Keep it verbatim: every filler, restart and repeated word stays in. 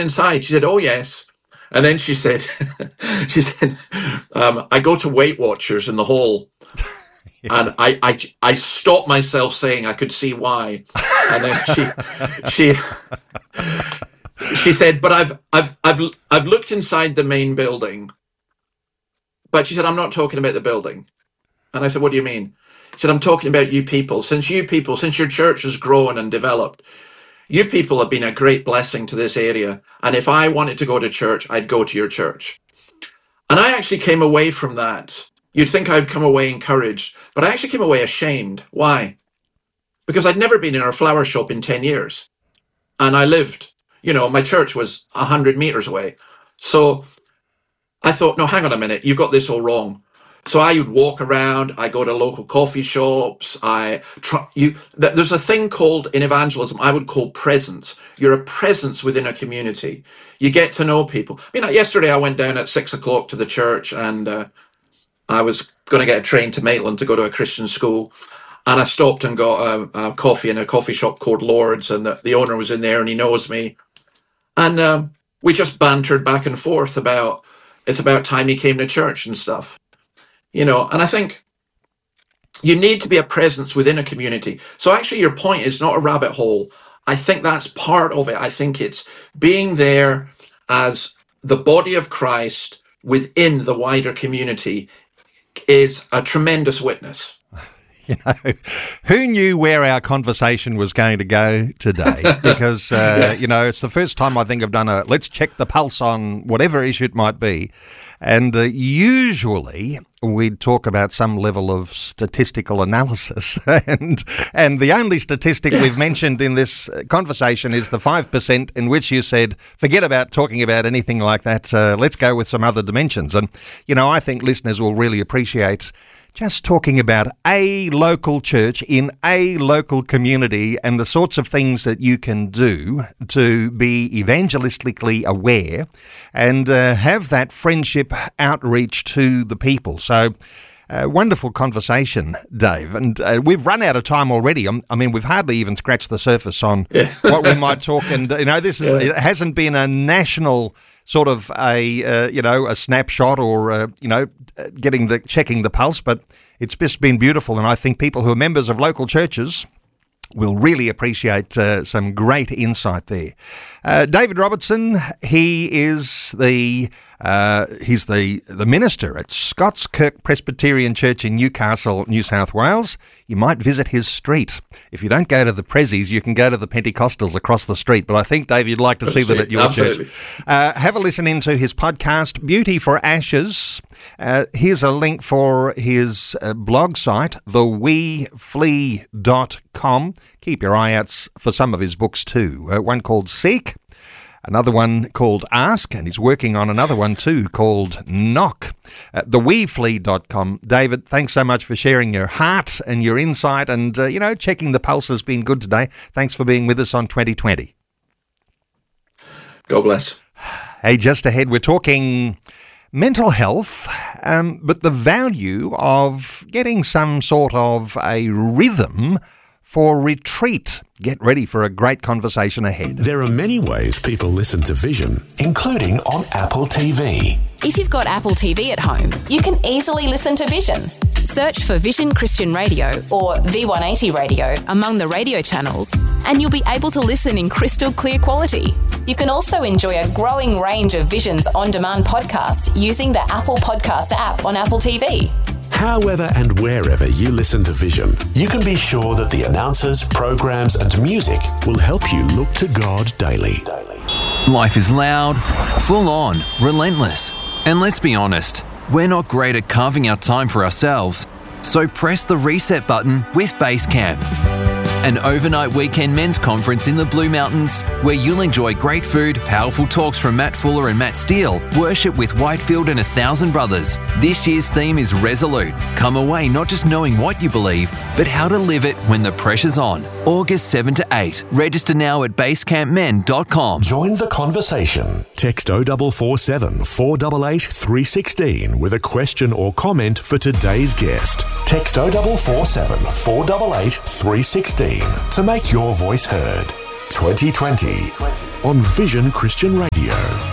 inside? She said, oh, yes. And then she said, she said, um, I go to Weight Watchers in the hall. Yeah. And I, I, I stopped myself saying I could see why. And then she, she, she said, but I've, I've, I've, I've looked inside the main building. But she said, I'm not talking about the building. And I said, what do you mean? She said, I'm talking about you people. Since you people, since your church has grown and developed, you people have been a great blessing to this area. And if I wanted to go to church, I'd go to your church. And I actually came away from that. You'd think I'd come away encouraged, but I actually came away ashamed. Why? Because I'd never been in our flower shop in ten years. And I lived, you know, my church was one hundred meters away. So I thought, no, hang on a minute, you got this all wrong. So I would walk around, I go to local coffee shops, I try, you, there's a thing called, in evangelism, I would call presence. You're a presence within a community. You get to know people. I mean, yesterday I went down at six o'clock to the church, and uh, I was going to get a train to Maitland to go to a Christian school. And I stopped and got a, a coffee in a coffee shop called Lord's, and the, the owner was in there and he knows me. And um, we just bantered back and forth about, it's about time he came to church and stuff. You know, and I think you need to be a presence within a community. So actually your point is not a rabbit hole. I think that's part of it. I think it's being there as the body of Christ within the wider community is a tremendous witness. You know, who knew where our conversation was going to go today? Because, uh, yeah. you know, it's the first time I think I've done a let's check the pulse on whatever issue it might be. And uh, usually we'd talk about some level of statistical analysis. and and the only statistic we've mentioned in this conversation is the five percent in which you said, forget about talking about anything like that. Uh, let's go with some other dimensions. And, you know, I think listeners will really appreciate just talking about a local church in a local community and the sorts of things that you can do to be evangelistically aware and uh, have that friendship outreach to the people. So, uh, wonderful conversation, Dave. And uh, we've run out of time already. I mean, we've hardly even scratched the surface on yeah. what we might talk. And, you know, this is yeah. it hasn't been a national sort of a, uh, you know, a snapshot or, uh, you know, getting the checking the pulse, but it's just been beautiful. And I think people who are members of local churches will really appreciate uh, some great insight there. Uh, David Robertson, he is the uh, he's the, the minister at Scots Kirk Presbyterian Church in Newcastle, New South Wales. You might visit his street. If you don't go to the Prezzies, you can go to the Pentecostals across the street. But I think, Dave, you'd like to see them at your Absolutely. church. Uh, have a listen into his podcast, Beauty for Ashes. Uh, here's a link for his uh, blog site, the we flee dot com. Keep your eye out for some of his books too. Uh, one called Seek, another one called Ask, and he's working on another one too called Knock. Uh, the we flee dot com. David, thanks so much for sharing your heart and your insight, and, uh, you know, checking the pulse has been good today. Thanks for being with us on twenty twenty. God bless. Hey, just ahead, we're talking mental health, um, but the value of getting some sort of a rhythm for retreat. Get ready for a great conversation ahead. There are many ways people listen to Vision, including on Apple T V. If you've got Apple T V at home, you can easily listen to Vision. Search for Vision Christian Radio or V one eighty Radio among the radio channels, and you'll be able to listen in crystal clear quality. You can also enjoy a growing range of Vision's on-demand podcasts using the Apple Podcasts app on Apple T V. However and wherever you listen to Vision, you can be sure that the announcers, programs and music will help you look to God daily. Life is loud, full on, relentless. And let's be honest, we're not great at carving out time for ourselves. So press the reset button with Basecamp, an overnight weekend men's conference in the Blue Mountains where you'll enjoy great food, powerful talks from Matt Fuller and Matt Steele, worship with Whitefield and a thousand brothers. This year's theme is Resolute. Come away not just knowing what you believe, but how to live it when the pressure's on. August seventh to eighth. Register now at basecamp men dot com. Join the conversation. Text oh four four seven, four eight eight, three one six with a question or comment for today's guest. Text oh four four seven, four eight eight, three one six to make your voice heard. twenty twenty on Vision Christian Radio.